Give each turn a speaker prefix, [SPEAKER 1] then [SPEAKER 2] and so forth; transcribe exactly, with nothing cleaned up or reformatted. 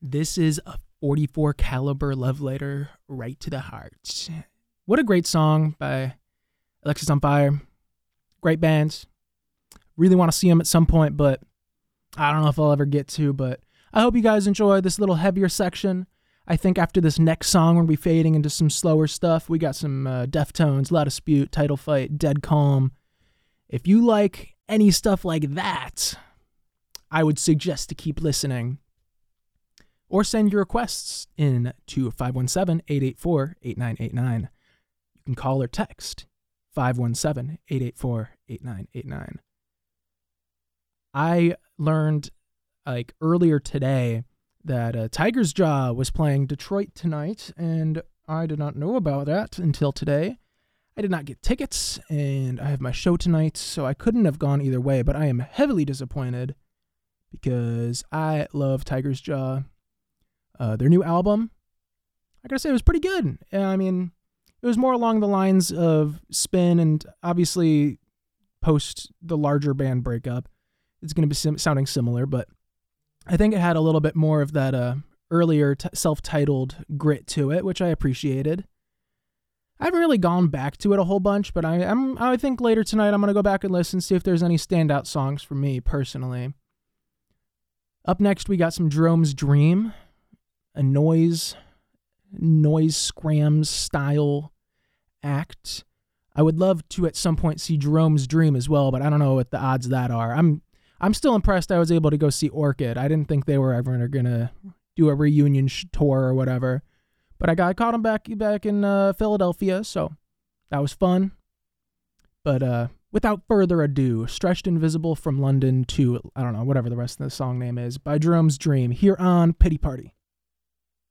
[SPEAKER 1] This is a forty-four caliber love letter right to the heart. What a great song by Alexisonfire. Great bands. Really want to see them at some point, but I don't know if I'll ever get to. But I hope you guys enjoy this little heavier section. I think after this next song, we'll be fading into some slower stuff. We got some uh, Deftones, Loud Dispute, Title Fight, Dead Calm. If you like any stuff like that, I would suggest to keep listening. Or send your requests in to five one seven, eight eight four, eight nine eight nine. You can call or text five one seven, eight eight four, eight nine eight nine. I learned like earlier today that uh, Tiger's Jaw was playing Detroit tonight, and I did not know about that until today. I did not get tickets, and I have my show tonight, so I couldn't have gone either way, but I am heavily disappointed because I love Tiger's Jaw. Uh, their new album, I gotta say, it was pretty good. I mean, it was more along the lines of Spin, and obviously post the larger band breakup, it's going to be sim- sounding similar, but I think it had a little bit more of that uh, earlier t- self-titled grit to it, which I appreciated. I haven't really gone back to it a whole bunch, but I am. I think later tonight I'm going to go back and listen, see if there's any standout songs for me personally. Up next, we got some Jerome's Dream, a noise, noise scrams style act. I would love to at some point see Jerome's Dream as well, but I don't know what the odds of that are. I'm I'm still impressed I was able to go see Orchid. I didn't think they were ever going to do a reunion sh- tour or whatever, but I got I caught them back back in uh, Philadelphia, so that was fun. But uh, without further ado, Stretched Invisible from London to, I don't know, whatever the rest of the song name is, by Jerome's Dream, here on Pity Party.